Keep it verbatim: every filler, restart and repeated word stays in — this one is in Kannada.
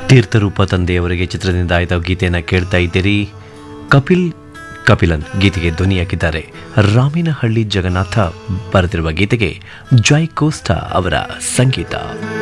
ತೀರ್ಥರೂಪ ತಂದೆಯವರಿಗೆ ಚಿತ್ರದಿಂದ ಆಯ್ದ ಗೀತೆಯನ್ನು ಕೇಳ್ತಾ ಇದ್ದೀರಿ. ಕಪಿಲ್ ಕಪಿಲನ್ ಗೀತೆಗೆ ಧ್ವನಿಯಾಗಿದ್ದಾರೆ. ರಾಮಿನಹಳ್ಳಿ ಜಗನ್ನಾಥ ಬರೆದಿರುವ ಗೀತೆಗೆ ಜಾಯ್ ಕೋಸ್ಟಾ ಅವರ ಸಂಗೀತ.